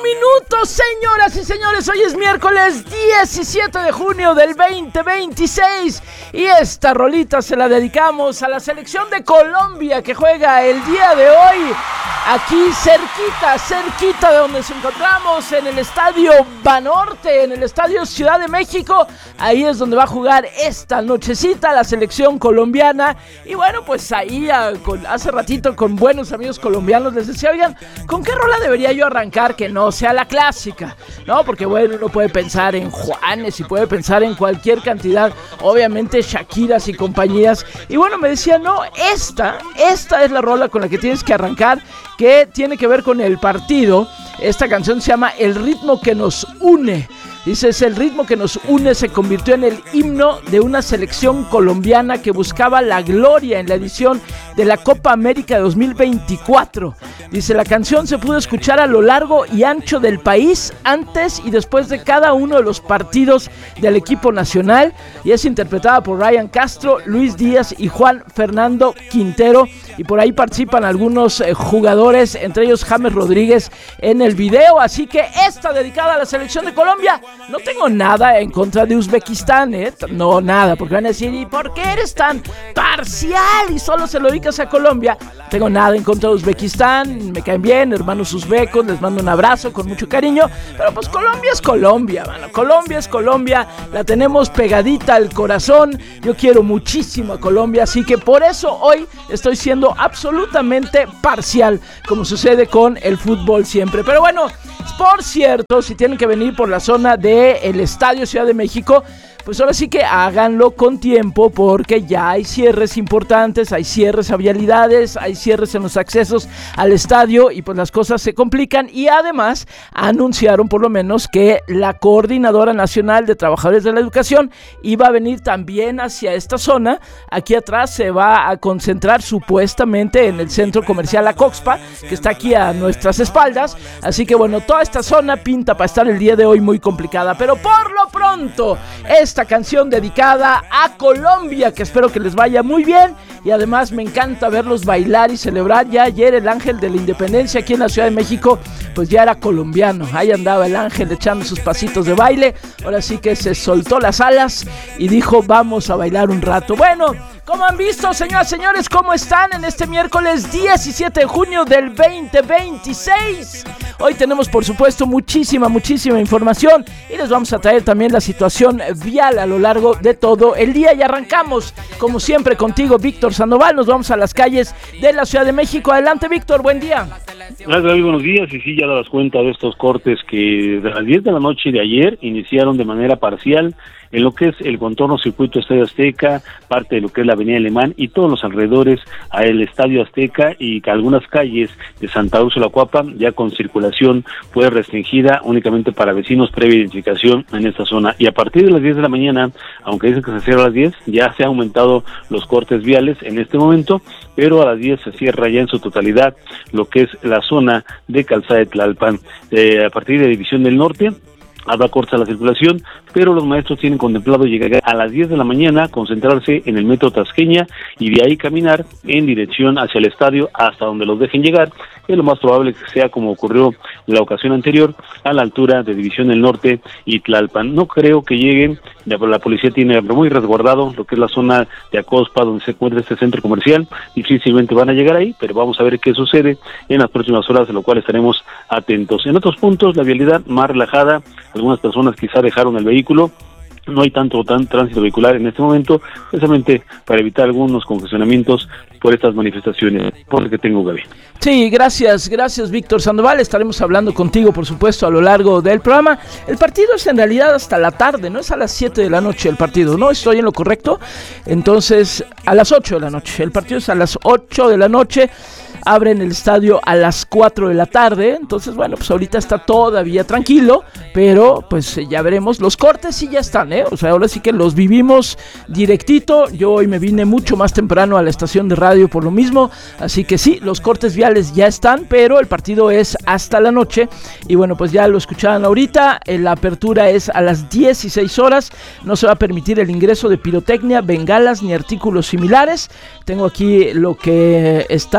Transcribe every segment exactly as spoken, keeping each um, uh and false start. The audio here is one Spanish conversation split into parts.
minutos, señoras y señores. Hoy es miércoles diecisiete de junio del veinte veintiséis y esta rolita se la dedicamos a la selección de Colombia que juega el día de hoy aquí cerquita, cerquita de donde nos encontramos, en el estadio Banorte, en el estadio Ciudad de México. Ahí es donde va a jugar esta nochecita la selección colombiana. Y bueno, pues ahí a, con, hace ratito con buenos amigos colombianos les decía, oigan, ¿con qué rola debería yo arrancar que no sea la clásica? No, porque bueno, uno puede pensar en Juanes y puede pensar en cualquier cantidad, obviamente Shakiras y compañías. Y bueno, me decía, no, esta, esta es la rola con la que tienes que arrancar, que tiene que ver con el partido. Esta canción se llama El ritmo que nos une. Dice, es el ritmo que nos une, se convirtió en el himno de una selección colombiana que buscaba la gloria en la edición de la Copa América de dos mil veinticuatro. Dice, la canción se pudo escuchar a lo largo y ancho del país, antes y después de cada uno de los partidos del equipo nacional, y es interpretada por Ryan Castro, Luis Díaz y Juan Fernando Quintero, y por ahí participan algunos eh, jugadores, entre ellos James Rodríguez en el video. Así que esta dedicada a la selección de Colombia. No tengo nada en contra de Uzbekistán, ¿eh? No, nada, porque van a decir, ¿y por qué eres tan parcial y solo se lo dedicas a Colombia? No tengo nada en contra de Uzbekistán, me caen bien, hermanos uzbecos, les mando un abrazo con mucho cariño, pero pues Colombia es Colombia, mano. Colombia es Colombia, la tenemos pegadita al corazón. Yo quiero muchísimo a Colombia, así que por eso hoy estoy siendo absolutamente parcial, como sucede con el fútbol siempre. Pero bueno, por cierto, si tienen que venir por la zona del Estadio Ciudad de México, pues ahora sí que háganlo con tiempo, porque ya hay cierres importantes, hay cierres a vialidades, hay cierres en los accesos al estadio y pues las cosas se complican. Y además anunciaron por lo menos que la Coordinadora Nacional de Trabajadores de la Educación iba a venir también hacia esta zona. Aquí atrás se va a concentrar supuestamente en el centro comercial Acoxpa, que está aquí a nuestras espaldas. Así que bueno, toda esta zona pinta para estar el día de hoy muy complicada, pero por lo pronto es esta canción dedicada a Colombia, que espero que les vaya muy bien, y además me encanta verlos bailar y celebrar. Ya ayer el Ángel de la Independencia aquí en la Ciudad de México pues ya era colombiano, ahí andaba el Ángel echando sus pasitos de baile. Ahora sí que se soltó las alas y dijo, vamos a bailar un rato. Bueno, ¿cómo han visto, señoras y señores? ¿Cómo están en este miércoles diecisiete de junio del veinte veintiséis? Hoy tenemos, por supuesto, muchísima, muchísima información y les vamos a traer también la situación vial a lo largo de todo el día. Y arrancamos, como siempre, contigo, Víctor Sandoval. Nos vamos a las calles de la Ciudad de México. Adelante, Víctor, buen día. Gracias, David, buenos días. Y sí, ya das cuenta de estos cortes que de las diez de la noche de ayer iniciaron de manera parcial en lo que es el contorno circuito Estadio Azteca, parte de lo que es la Avenida Alemán y todos los alrededores al Estadio Azteca, y que algunas calles de Santa Úrsula Cuapa ya con circulación fue restringida únicamente para vecinos previa identificación en esta zona. Y a partir de las diez de la mañana, aunque dicen que se cierra a las diez, ya se han aumentado los cortes viales en este momento, pero a las diez se cierra ya en su totalidad lo que es la zona de Calzada de Tlalpan. Eh, a partir de División del Norte habrá cortes a la circulación, pero los maestros tienen contemplado llegar a las diez de la mañana, concentrarse en el metro Tasqueña y de ahí caminar en dirección hacia el estadio hasta donde los dejen llegar. Es lo más probable que sea como ocurrió en la ocasión anterior, a la altura de División del Norte y Tlalpan. No creo que lleguen, la policía tiene muy resguardado lo que es la zona de Acospa, donde se encuentra este centro comercial. Difícilmente van a llegar ahí, pero vamos a ver qué sucede en las próximas horas, de lo cual estaremos atentos. En otros puntos, la vialidad más relajada, algunas personas quizá dejaron el vehículo. No hay tanto tan tránsito vehicular en este momento, precisamente para evitar algunos congestionamientos por estas manifestaciones, por lo que tengo, Gaby. Sí, gracias, gracias Víctor Sandoval. Estaremos hablando contigo, por supuesto, a lo largo del programa. El partido es en realidad hasta la tarde, no es a las siete de la noche el partido, ¿no? ¿Estoy en lo correcto? Entonces, a las ocho de la noche. El partido es a las ocho de la noche. Abren el estadio a las cuatro de la tarde, entonces bueno, pues ahorita está todavía tranquilo, pero pues ya veremos. Los cortes sí ya están, ¿eh? O sea, ahora sí que los vivimos directito. Yo hoy me vine mucho más temprano a la estación de radio por lo mismo, así que sí, los cortes viales ya están, pero el partido es hasta la noche. Y bueno, pues ya lo escuchaban ahorita, la apertura es a las dieciséis horas, no se va a permitir el ingreso de pirotecnia, bengalas ni artículos similares. Tengo aquí lo que está informado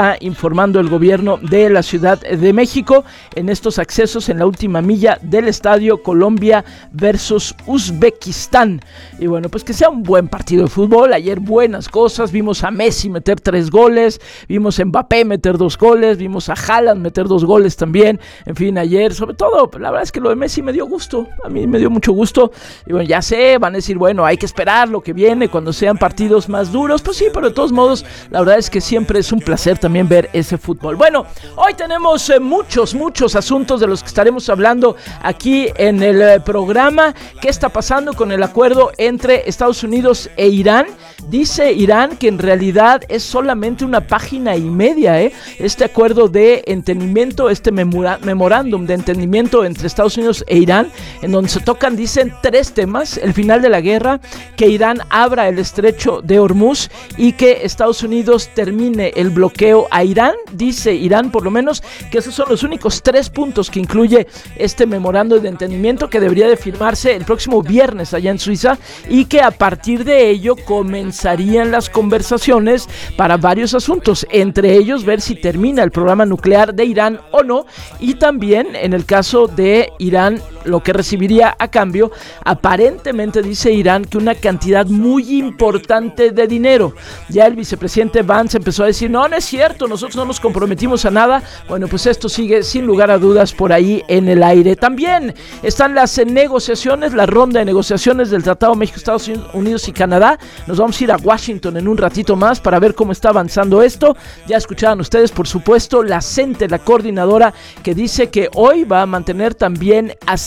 informando el gobierno de la Ciudad de México en estos accesos en la última milla del estadio Colombia versus Uzbekistán. Y bueno, pues que sea un buen partido de fútbol. Ayer buenas cosas, vimos a Messi meter tres goles, vimos a Mbappé meter dos goles, vimos a Haaland meter dos goles también. En fin, ayer, sobre todo, la verdad es que lo de Messi me dio gusto, a mí me dio mucho gusto. Y bueno, ya sé, van a decir, bueno, hay que esperar lo que viene cuando sean partidos más duros. Pues sí, pero de todos modos, la verdad es que siempre es un placer también ver ese fútbol. Bueno, hoy tenemos eh, muchos, muchos asuntos de los que estaremos hablando aquí en el eh, programa. ¿Qué está pasando con el acuerdo entre Estados Unidos e Irán? Dice Irán que en realidad es solamente una página y media, ¿eh? Este acuerdo de entendimiento, este memora- memorándum de entendimiento entre Estados Unidos e Irán, en donde se tocan, dicen, tres temas: el final de la guerra, que Irán abra el estrecho de Hormuz y que Estados Unidos termine el bloqueo a Irán. Dice Irán, por lo menos, que esos son los únicos tres puntos que incluye este memorándum de entendimiento, que debería de firmarse el próximo viernes allá en Suiza, y que a partir de ello comenzarían las conversaciones para varios asuntos, entre ellos ver si termina el programa nuclear de Irán o no, y también en el caso de Irán lo que recibiría a cambio. Aparentemente dice Irán que una cantidad muy importante de dinero. Ya el vicepresidente Vance empezó a decir, no, no es cierto, nosotros no nos comprometimos a nada. Bueno, pues esto sigue sin lugar a dudas por ahí en el aire. También están las negociaciones, la ronda de negociaciones del Tratado México, Estados Unidos y Canadá. Nos vamos a ir a Washington en un ratito más para ver cómo está avanzando esto. Ya escuchaban ustedes, por supuesto, la CENTE, la coordinadora, que dice que hoy va a mantener también a